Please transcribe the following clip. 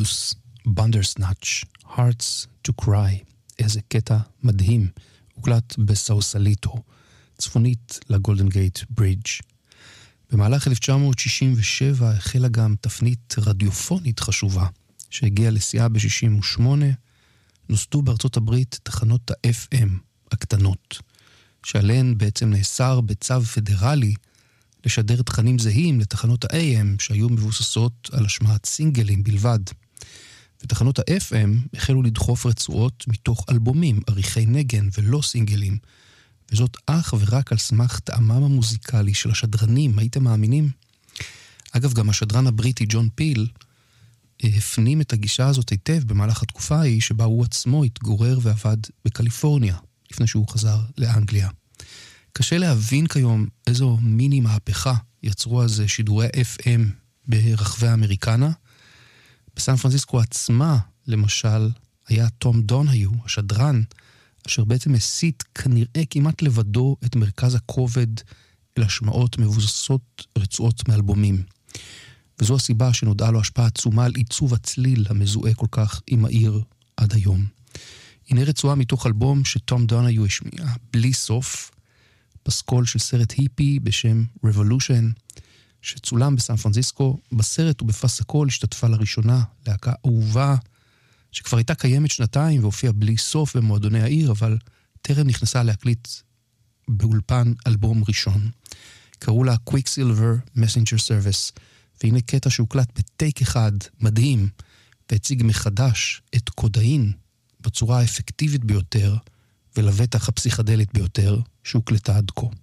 Blues, Bandersnatch, Hearts to Cry. איזה קטע מדהים, הוקלט בסאוסליטו, צפונית לגולדן גייט ברידג'. במהלך 1967 החלה גם תפנית רדיופונית חשובה, שהגיעה לשיאה ב-68, נוסדו בארצות הברית תחנות ה-FM הקטנות, שעליהן בעצם נאסר בצו פדרלי לשדר תכנים זהים לתחנות ה-AM שהיו מבוססות על השמעת סינגלים בלבד. ותחנות ה-FM החלו לדחוף רצועות מתוך אלבומים, עריכי נגן ולא סינגלים, וזאת אך ורק על סמך טעמם המוזיקלי של השדרנים, הייתם מאמינים? אגב, גם השדרן הבריטי ג'ון פיל הפנים את הגישה הזאת היטב במהלך התקופה ההיא שבה הוא עצמו התגורר ועבד בקליפורניה, לפני שהוא חזר לאנגליה. קשה להבין כיום איזו מיני מהפכה יצרו אז שידורי FM ברחבי האמריקנה. בסן פרנסיסקו עצמה, למשל, היה תום דונהיו, השדרן, אשר בעצם הסית כנראה כמעט לבדו את מרכז הכובד אל השמעות מבוססות רצועות מאלבומים. וזו הסיבה שנודעה לו השפעה עצומה על עיצוב הצליל המזוהה כל כך עם העיר עד היום. הנה רצועה מתוך אלבום שתום דונהיו השמיע, בלי סוף, פסקול של סרט היפי בשם Revolution, שצולם בסן פרנסיסקו. בסרט ובפס הקול השתתפה לראשונה להקה אהובה, שכבר הייתה קיימת שנתיים והופיעה בלי סוף במועדוני העיר, אבל טרם נכנסה להקליט באולפן אלבום ראשון. קראו לה Quicksilver Messenger Service, והנה קטע שהוקלט בטייק אחד מדהים, והציג מחדש את קודאין בצורה האפקטיבית ביותר, ולבטח הפסיכדלית ביותר שהוקלטה עד כה.